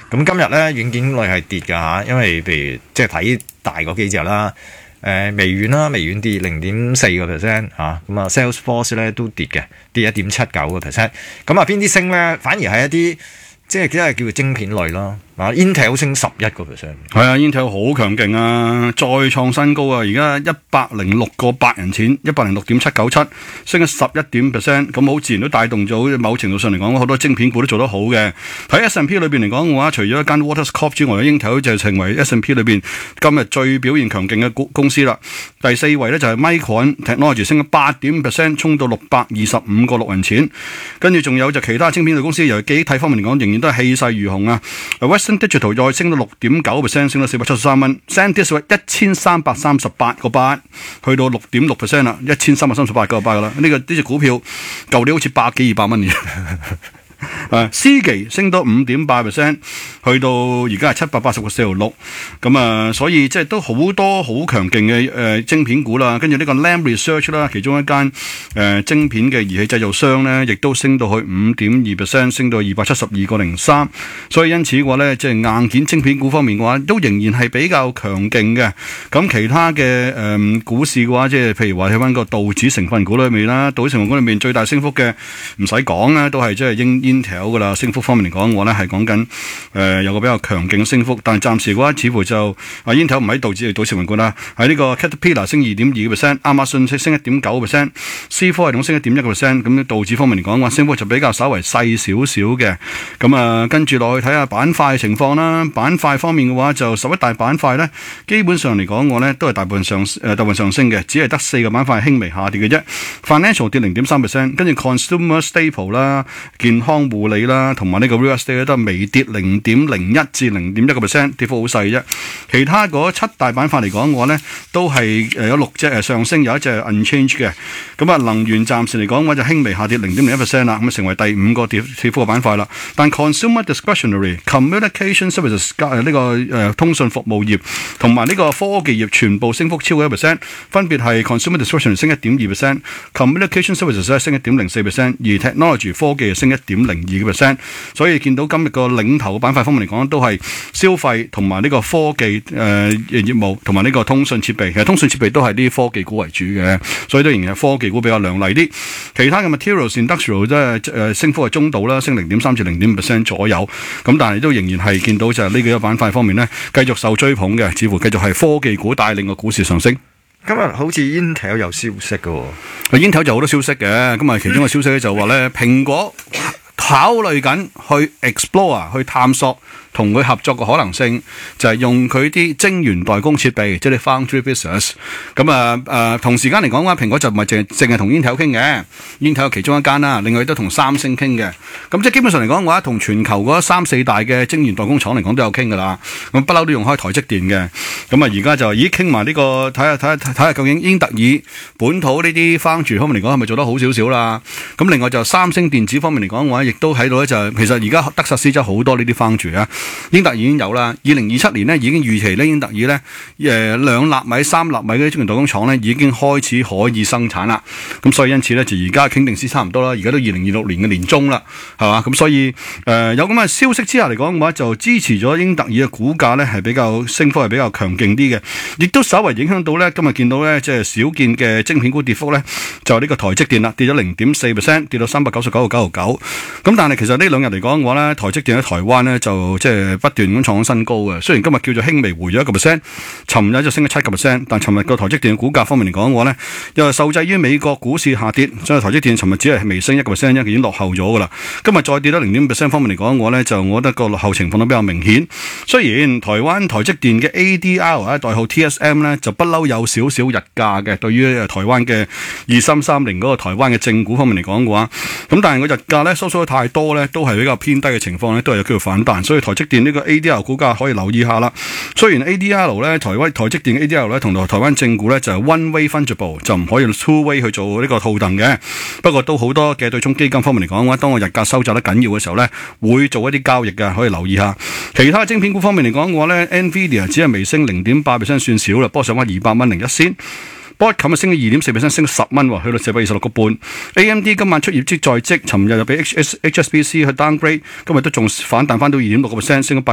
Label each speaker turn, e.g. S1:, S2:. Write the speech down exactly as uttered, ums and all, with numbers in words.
S1: 咁今日咧軟件類係跌㗎嚇，因為譬如即係睇大嗰幾隻啦，誒、呃、微軟啦，微軟跌零點四個 percent 嚇，咁啊 Salesforce 咧都跌嘅，跌一點七九個 percent。咁啊邊啲升咧？反而係一啲即係即係叫做晶片類咯。啊 Intel 升十一個 percent，
S2: 係啊 Intel 好強勁啊，再創新高啊！而家一百零六個八人錢，一百零六點七九七，升咗十一點 percent， 咁好自然都帶動咗某程度上嚟講，好多晶片股都做得好嘅。喺 S and P 裏邊嚟講嘅話，除咗一間 Waters Corp 之外，Intel 就成為 S and P 裏邊今日最表現強勁嘅公司啦。第四位呢就係 Micron Technology 升咗八點 percent， 衝到六百二十五個六人錢。跟住仲有就其他晶片類公司，由記憶體方面嚟講，仍然都係氣勢如虹啊。Digital 再升到六點九 percent， 升到四百七十三蚊。SanDisk 一千三百三十八個八，去到六點六 percent 啦，一千三百三十八個八噶啦。呢、這個呢隻、這個、股票舊年好似百幾二百蚊嘅。啊，思奇升多五點八 percent， 去到而家係七百八十個四毫六，咁啊，所以即係都好多好強勁嘅誒晶片股啦。跟住呢個 Lam Research 啦，其中一間誒、呃、晶片嘅儀器製造商咧，亦都升到去五點二 percent， 升到二百七十二個零三。所以因此嘅話咧，即係硬件晶片股方面嘅話，都仍然係比較強勁嘅。咁其他嘅誒、呃、股市嘅話，即係譬如話睇翻個道指成分股裏面啦，道指成分股裏面最大升幅嘅唔使講啦，都係即係英 Intel 噶啦。升幅方面嚟講，我咧係講緊誒有個比較強勁嘅升幅，但係暫時嘅話，似乎就啊 Intel 唔喺道指嚟到成分股啦，喺呢個 Caterpillar 升二點二個 percent， 亞馬遜升一點九個 percent，C 科系統升一點一個 percent， 咁道指方面嚟講，話升幅就比較稍為細少少嘅。咁啊，跟住落去睇下板塊情況啦。板塊方面嘅話，就十一大板塊咧，基本上嚟講，我咧都係大部分上誒、呃、大部分上升嘅，只係得四個板塊輕微下跌嘅啫。Financial 跌零點三 percent， 跟住 Consumer Staple 啦、健康護理啦，同埋呢個 Real Estate 都係微跌零點零一至零點一個 percent， 跌幅好細啫。其他嗰七大板塊嚟講，我咧都係誒有六隻誒上升，有一隻 unchanged 嘅。咁啊，能源暫時嚟講，我就輕微下跌零點零一 percent 啦，咁啊成為第五個跌跌幅嘅板塊啦。但 Consumer Discretionary、Communication Services 呢、這個誒、呃、通訊服務業同埋呢個科技業全部升幅超過一 percent， 分別係 Consumer Discretionary 升一點二 percent，Communication Services 咧升一點零四 percent， 而 Technology 科技升一點零二個 percent。所以見到今日個領頭嘅板塊方面嚟講，都係消費同埋呢個科技誒、呃、業務同埋呢個通訊設備。其實通訊設備都係啲科技股為主嘅，所以都仍然係科技股比較亮麗啲。其他嘅 Materials Industrial 即係誒升幅係中度啦，升零點三至零點五 percent 左右。咁但係都仍然係見到就係呢幾個板塊方面呢，繼續受追捧嘅，似乎繼續係科技股帶領個股市上升。
S1: 今日好似 Intel 有消息嘅喎、哦、
S2: ，Intel 就好多消息嘅。咁啊，其中個消息咧就話咧，蘋果考慮緊去 explore 去探索同佢合作嘅可能性，就係、是、用佢啲晶圓代工設備，即係啲 foundry business。咁啊誒，同時間嚟講嘅話，蘋果就唔係淨係淨係同 Intel 傾嘅 ，Intel 其中一間啦，另外都同三星傾嘅。咁即係基本上嚟講嘅話，同全球嗰三四大嘅晶圓代工廠嚟講都有傾㗎啦。咁不嬲都用開台積電嘅。咁啊，而家就咦傾埋呢個睇下睇下睇下究竟英特爾本土呢啲 foundry 方面嚟講係咪做得好少少啦？咁另外就三星電子方面嚟講嘅話，亦都喺度咧就係其實而家德薩斯州好多呢啲 foundry 啊。英特爾已經有啦，二零二七年呢已經預期咧，英特爾咧誒兩納米、三納米嗰啲晶圓代工廠咧已經開始可以生產啦。咁所以因此咧就而家傾定先差唔多啦，而家都二零二六年嘅年中啦，係嘛？咁所以誒、呃、有咁嘅消息之下嚟講嘅話，就支持咗英特爾嘅股價咧係比較升幅係比較強勁啲嘅，亦都稍為影響到咧今日見到咧即係少見嘅晶片股跌幅咧，就呢個台積電啦，跌咗零點四 percent， 跌到三百九十九個九毫九。咁但係其實呢兩日嚟講嘅話咧，台積電喺台灣咧就即係不斷咁創新高嘅。雖然今日叫做輕微回咗一個 percent， 尋日就升咗七個 percent， 但尋日個台積電嘅股價方面嚟講嘅話咧，因為受制於美國股市下跌，所以台積電尋日只係微升一個 percent， 因為已經落後咗噶啦。今日再跌咗零點五 percent 方面嚟講嘅話咧，就我覺得個落後情況都比較明顯。雖然台灣台積電嘅 A D R 啊代號 T S M 咧就不嬲有少少日價嘅，對於台灣嘅二三三零嗰個台灣嘅正股方面嚟講嘅話，咁但係個日價咧收縮得太多咧，都係比較偏低嘅情況咧，都係有機會反彈。所以台積電呢個 A D R 股價可以留意下啦。雖然 A D R 咧台灣台積電嘅 A D R 咧同台灣正股咧就係 one way fungible， 就唔可以 two way 去做呢個套戥嘅。不過都好多嘅對沖基金方面嚟講嘅話，當個日價收窄得緊要嘅時候咧，會做一啲交易嘅，可以留意下。其他晶片股方面嚟講嘅話咧 ，Nvidia 只係微升零點八 percent 算少啦，不過上翻二百蚊零一仙。波琴日升咗二點四 percent， 升十蚊喎，去到四百二十六個半。A M D 今晚出業績在即，尋日又俾 H S H S B C 去 downgrade， 今日都仲反彈翻到二點六個 percent， 升咗八